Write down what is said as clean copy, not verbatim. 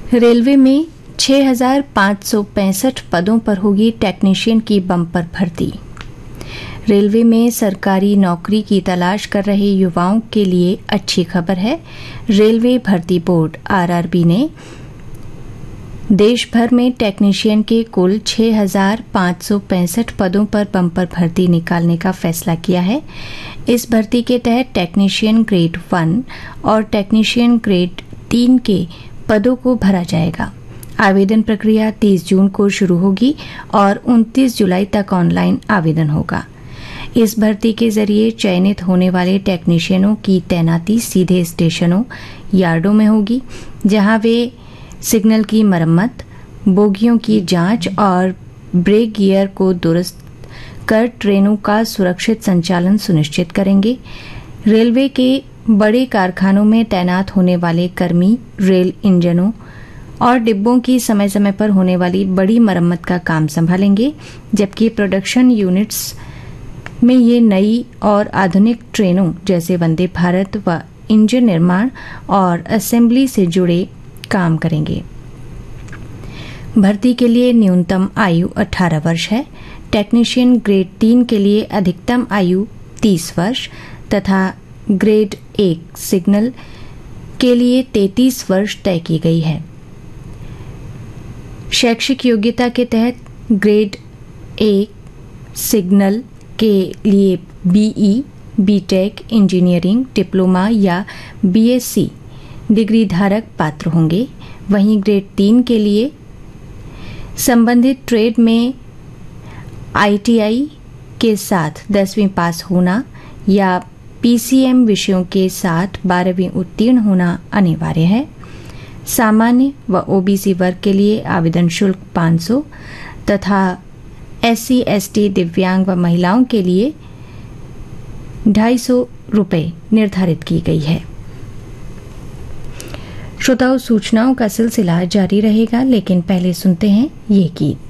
Railway में 6,565 पदों पर होगी टेक्नीशियन की बम्पर भर्ती। रेलवे में सरकारी नौकरी की तलाश कर रहे युवाओं के लिए अच्छी खबर है। रेलवे भर्ती बोर्ड आरआरबी ने देश भर में टेक्नीशियन के कुल 6,565 पदों पर बम्पर भर्ती निकालने का फैसला किया है। इस भर्ती के तहत टेक्नीशियन ग्रेड 1 और टेक्नीशियन ग्रेड 3 के पदों को भरा जाएगा। आवेदन प्रक्रिया 30 जून को शुरू होगी और 29 जुलाई तक ऑनलाइन आवेदन होगा। इस भर्ती के जरिए चयनित होने वाले टेक्नीशियनों की तैनाती सीधे स्टेशनों, यार्डों में होगी, जहां वे सिग्नल की मरम्मत, बोगियों की जांच और ब्रेक गियर को दुरुस्त कर ट्रेनों का सुरक्षित संचालन सुनिश्चित करेंगे। रेलवे के बड़े कारखानों में तैनात होने वाले कर्मी रेल इंजनों और डिब्बों की समय समय पर होने वाली बड़ी मरम्मत का काम संभालेंगे, जबकि प्रोडक्शन यूनिट्स में ये नई और आधुनिक ट्रेनों जैसे वंदे भारत व इंजन निर्माण और असेंबली से जुड़े काम करेंगे। भर्ती के लिए न्यूनतम आयु 18 वर्ष है। टेक्नीशियन ग्रेड 3 के लिए अधिकतम आयु 30 वर्ष तथा ग्रेड 1 सिग्नल के लिए 33 वर्ष तय की गई है। शैक्षिक योग्यता के तहत ग्रेड 1 सिग्नल के लिए बीई, बीटेक, इंजीनियरिंग, डिप्लोमा या बीएससी डिग्री धारक पात्र होंगे। वहीं ग्रेड 3 के लिए संबंधित ट्रेड में आईटीआई के साथ 10वीं पास होना या पीसीएम विषयों के साथ 12वीं उत्तीर्ण होना अनिवार्य है। सामान्य व ओबीसी वर्ग के लिए आवेदन शुल्क 500 तथा एससी, एसटी, दिव्यांग व महिलाओं के लिए 250 रुपये निर्धारित की गई है। श्रोताओं, सूचनाओं का सिलसिला जारी रहेगा, लेकिन पहले सुनते हैं ये गीत।